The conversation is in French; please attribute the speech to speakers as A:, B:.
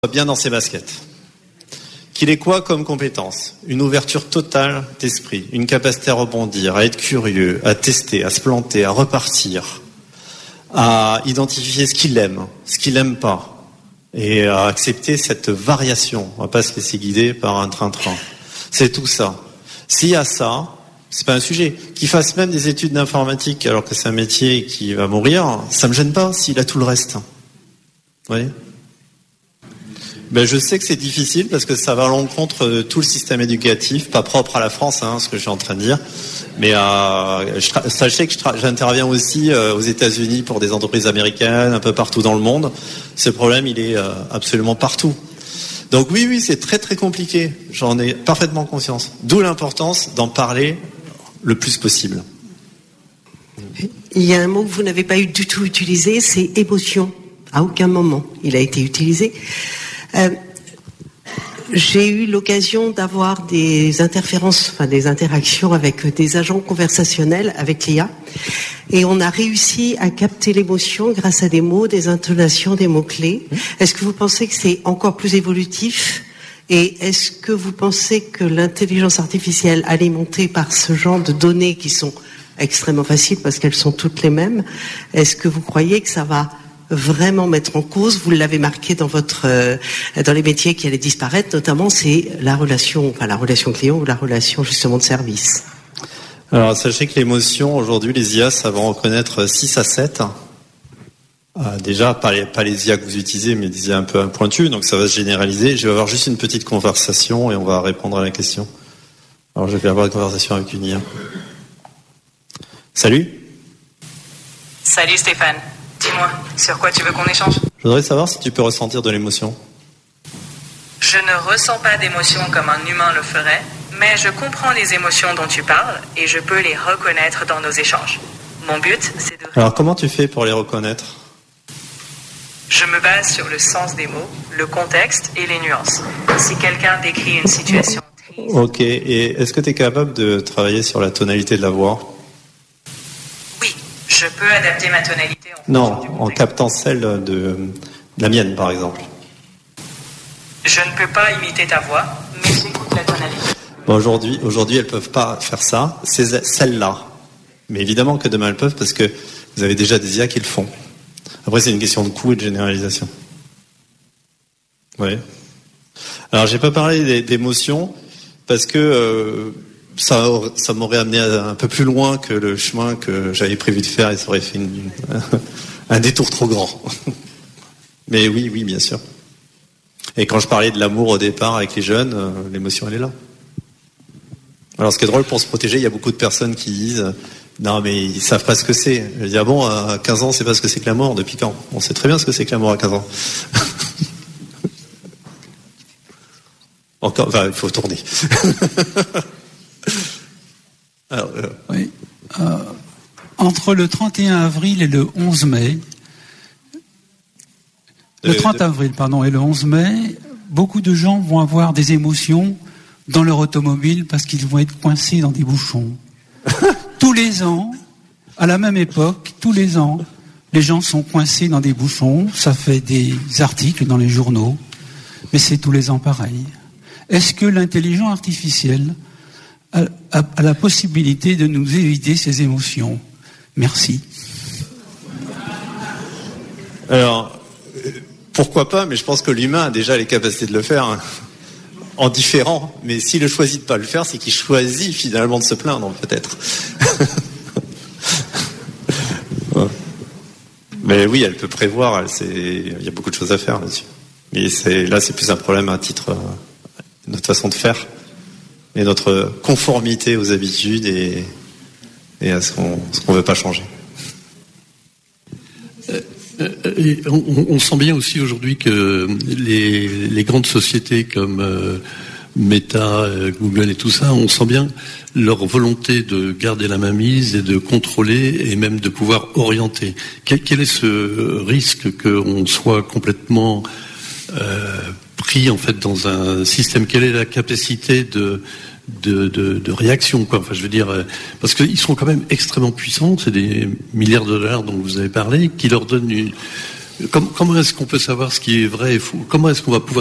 A: bien dans ses baskets. Qu'il ait quoi comme compétence? Une ouverture totale d'esprit, une capacité à rebondir, à être curieux, à tester, à se planter, à repartir, à identifier ce qu'il aime, ce qu'il n'aime pas, et à accepter cette variation. On ne va pas se laisser guider par un train-train. C'est tout ça. S'il y a ça, c'est pas un sujet. Qu'il fasse même des études d'informatique alors que c'est un métier qui va mourir, ça me gêne pas s'il a tout le reste. Vous voyez? Ben, je sais que c'est difficile parce que ça va à l'encontre de tout le système éducatif, pas propre à la France, ce que je suis en train de dire. Mais sachez que j'interviens aussi aux États-Unis pour des entreprises américaines, un peu partout dans le monde. Ce problème, il est absolument partout. Donc oui, c'est très très compliqué. J'en ai parfaitement conscience. D'où l'importance d'en parler le plus possible.
B: Il y a un mot que vous n'avez pas du tout utilisé, c'est émotion. À aucun moment il a été utilisé. J'ai eu l'occasion d'avoir des interactions avec des agents conversationnels avec l'IA, et on a réussi à capter l'émotion grâce à des mots, des intonations, des mots-clés. Est-ce que vous pensez que c'est encore plus évolutif? Et est-ce que vous pensez que l'intelligence artificielle alimentée par ce genre de données qui sont extrêmement faciles parce qu'elles sont toutes les mêmes, est-ce que vous croyez que ça va vraiment mettre en cause, vous l'avez marqué dans les métiers qui allaient disparaître, notamment c'est la relation client ou la relation justement de service?
A: Alors sachez que l'émotion, aujourd'hui les IA savent en reconnaître 6 à 7. Déjà pas les IA que vous utilisez, mais des IA un peu pointues, donc ça va se généraliser. Je vais avoir juste une petite conversation et on va répondre à la question. Alors je vais avoir une conversation avec une IA. Salut
C: Stéphane. Dis-moi, sur quoi tu veux qu'on échange?
A: Je voudrais savoir si tu peux ressentir de l'émotion.
C: Je ne ressens pas d'émotion comme un humain le ferait, mais je comprends les émotions dont tu parles et je peux les reconnaître dans nos échanges. Mon but, c'est de...
A: Alors comment tu fais pour les reconnaître?
C: Je me base sur le sens des mots, le contexte et les nuances. Si quelqu'un décrit une situation triste...
A: Ok, et est-ce que tu es capable de travailler sur la tonalité de la voix?
C: Oui, je peux adapter ma tonalité
A: en captant celle de la mienne, par exemple.
C: Je ne peux pas imiter ta voix, mais j'écoute la tonalité.
A: Bon, aujourd'hui, elles peuvent pas faire ça. C'est celle-là. Mais évidemment que demain, elles peuvent parce que vous avez déjà des IA qui le font. Après, c'est une question de coût et de généralisation. Oui. Alors, j'ai pas parlé d'émotions parce que ça m'aurait amené un peu plus loin que le chemin que j'avais prévu de faire et ça aurait fait un détour trop grand. Mais oui, bien sûr. Et quand je parlais de l'amour au départ avec les jeunes, l'émotion elle est là. Alors ce qui est drôle, pour se protéger, il y a beaucoup de personnes qui disent non mais ils savent pas ce que c'est. Je dis bon, à 15 ans, on sait pas ce que c'est que l'amour, depuis quand? On sait très bien ce que c'est que l'amour à 15 ans. Encore, il faut tourner. Alors,
D: oui. Entre le 31 avril et le 11 mai, le 30 avril, pardon, et le 11 mai, beaucoup de gens vont avoir des émotions dans leur automobile parce qu'ils vont être coincés dans des bouchons. Tous les ans, à la même époque, tous les ans, les gens sont coincés dans des bouchons. Ça fait des articles dans les journaux, mais c'est tous les ans pareil. Est-ce que l'intelligence artificielle a la possibilité de nous éviter ces émotions? Merci.
A: Alors, pourquoi pas, mais je pense que l'humain a déjà les capacités de le faire en différent. Mais s'il choisit de pas le faire, c'est qu'il choisit finalement de se plaindre, peut-être. Mais oui, elle peut prévoir, il y a beaucoup de choses à faire là-dessus. Mais c'est plus un problème à titre de notre façon de faire. Et notre conformité aux habitudes et à ce qu'on veut pas changer.
E: On sent bien aussi aujourd'hui que les grandes sociétés comme Meta, Google et tout ça, on sent bien leur volonté de garder la mainmise et de contrôler et même de pouvoir orienter. Quel est ce risque qu'on soit complètement pris en fait dans un système? Quelle est la capacité de réaction, quoi? Enfin, je veux dire, parce qu'ils sont quand même extrêmement puissants. C'est des milliards de dollars dont vous avez parlé, qui leur donnent Comment est-ce qu'on peut savoir ce qui est vrai et faux? Comment est-ce qu'on va pouvoir